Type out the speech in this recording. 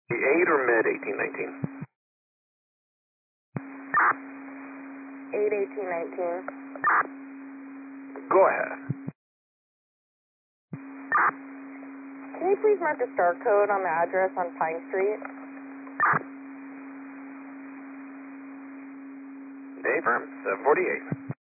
8 or mid 1819? 81819. Go ahead. Can you please mark the start code on the address on Pine Street? Day firm, 748.